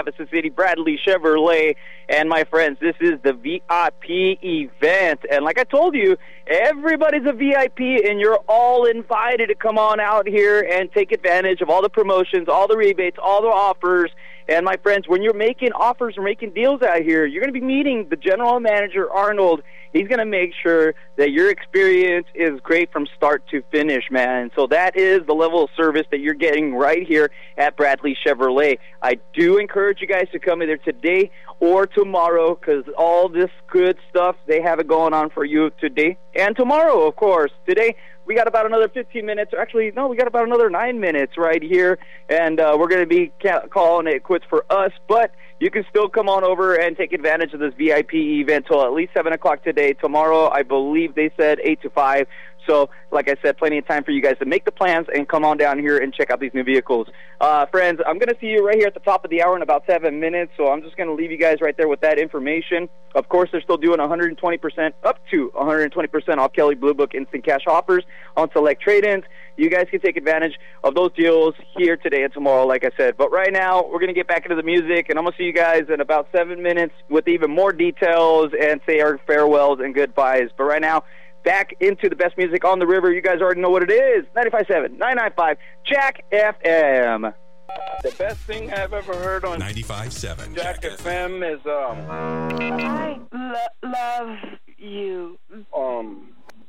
Travis City, Bradley Chevrolet. And my friends, this is the VIP event. And like I told you, everybody's a VIP, and you're all invited to come on out here and take advantage of all the promotions, all the rebates, all the offers. And my friends, when you're making offers or making deals out here, you're going to be meeting the general manager, Arnold. He's going to make sure that your experience is great from start to finish, man. So that is the level of service that you're getting right here at Bradley Chevrolet. I do encourage you guys to come either today or tomorrow, because all this good stuff, they have it going on for you today and tomorrow, of course. Today, we got about another 15 minutes. Actually, no, we got about another 9 minutes right here, and we're going to be calling it quits for us. But you can still come on over and take advantage of this VIP event till at least 7 o'clock today. Tomorrow, I believe they said 8 to 5. So, like I said, plenty of time for you guys to make the plans and come on down here and check out these new vehicles. Friends, I'm going to see you right here at the top of the hour in about 7 minutes, so I'm just going to leave you guys right there with that information. Of course, they're still doing 120%, up to 120% off Kelley Blue Book instant cash offers on select trade-ins. You guys can take advantage of those deals here today and tomorrow, like I said. But right now, we're going to get back into the music, and I'm going to see you guys in about 7 minutes with even more details and say our farewells and goodbyes. But right now, back into the best music on the river. You guys already know what it is. 95.7, 995, Jack FM. The best thing I've ever heard on 95.7 Jack FM is I love you.